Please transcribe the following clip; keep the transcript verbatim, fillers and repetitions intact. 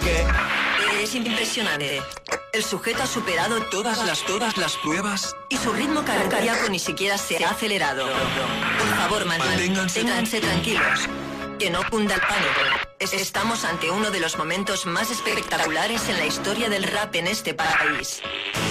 que... Es impresionante. El sujeto ha superado Todas las, todas las pruebas. y su ritmo cardíaco ni siquiera se ha acelerado. Por favor, Manténganse- manténganse tranquilos. Que no cunda el pánico. Es- Estamos ante uno de los momentos más espectaculares en la historia del rap en este país.